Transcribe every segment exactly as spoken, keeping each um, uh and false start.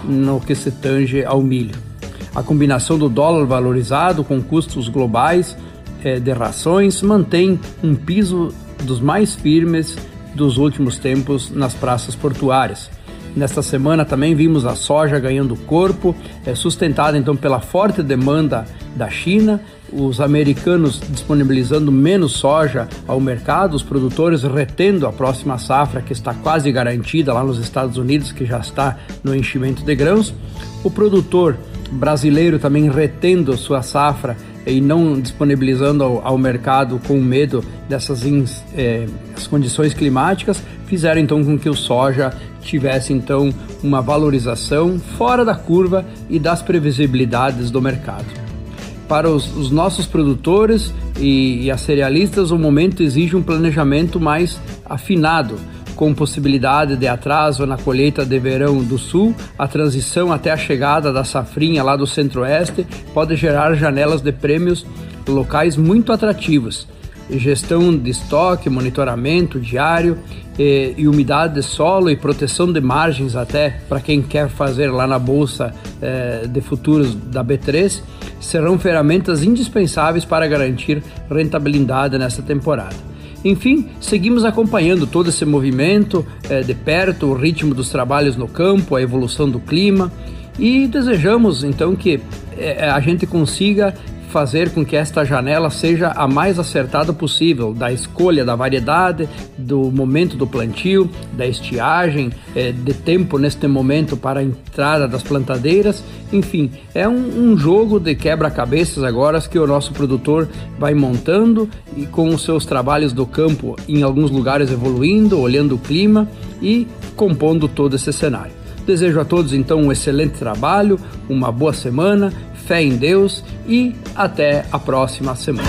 no que se tange ao milho. A combinação do dólar valorizado com custos globais eh, de rações mantém um piso dos mais firmes dos últimos tempos nas praças portuárias. Nesta semana também vimos a soja ganhando corpo, é, sustentada então pela forte demanda da China, os americanos disponibilizando menos soja ao mercado, os produtores retendo a próxima safra que está quase garantida lá nos Estados Unidos, que já está no enchimento de grãos, o produtor brasileiro também retendo sua safra e não disponibilizando ao, ao mercado com medo dessas ins, eh, as condições climáticas, fizeram então com que o soja tivesse então uma valorização fora da curva e das previsibilidades do mercado. Para os, os nossos produtores e, e as cerealistas, o momento exige um planejamento mais afinado, com possibilidade de atraso na colheita de verão do sul. A transição até a chegada da safrinha lá do centro-oeste pode gerar janelas de prêmios locais muito atrativos. Gestão de estoque, monitoramento diário e, e umidade de solo e proteção de margens até para quem quer fazer lá na Bolsa eh, de Futuros da B três serão ferramentas indispensáveis para garantir rentabilidade nessa temporada. Enfim, seguimos acompanhando todo esse movimento eh, de perto, o ritmo dos trabalhos no campo, a evolução do clima, e desejamos então que eh, a gente consiga fazer com que esta janela seja a mais acertada possível, da escolha da variedade, do momento do plantio, da estiagem, eh, de tempo neste momento para a entrada das plantadeiras. Enfim, é um, um jogo de quebra-cabeças agora que o nosso produtor vai montando e com os seus trabalhos do campo em alguns lugares evoluindo, olhando o clima e compondo todo esse cenário. Desejo a todos então um excelente trabalho, uma boa semana, fé em Deus e até a próxima semana.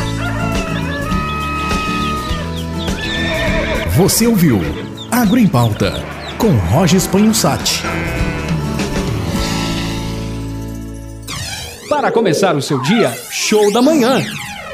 Você ouviu Agro em Pauta com Roger Spanhusati. Para começar o seu dia, show da manhã.